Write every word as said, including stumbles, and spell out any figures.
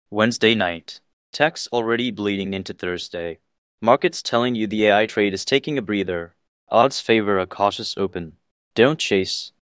Wednesday night. Tech's already bleeding into Thursday. Markets telling you the A I trade is taking a breather. Odds favor a cautious open. Don't chase.